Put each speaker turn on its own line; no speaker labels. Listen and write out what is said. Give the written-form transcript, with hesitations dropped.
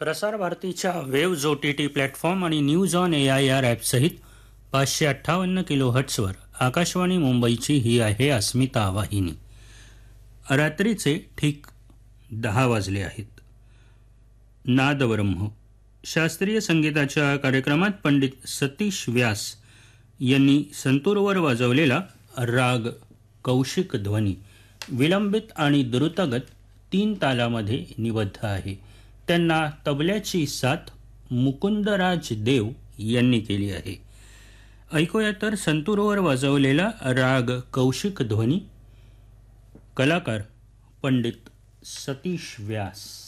प्रसार भारतीच्या waves O T T platform आणि न्यूज ऑन AIR ॲपसहित 558 किलोहर्ट्झवर आकाशवाणी मुंबईची ही आहे अस्मिता वाहिनी. रात्रीचे ठीक 10 वाजले आहेत. नादब्रह्म शास्त्रीय संगीताच्या कार्यक्रमात पंडित सतीश व्यास यांनी संतूरवर वाजवलेला राग कौशिक ध्वनी विलंबित आणि द्रुतगत 3 तालामध्ये निबद्ध आहे. त्यांना तबल्याची साथ मुकुंदराज देव यांनी केली आहे. ऐकूया तर संतूरवर वाजवलेला राग कौशिक ध्वनी, कलाकार पंडित सतीश व्यास.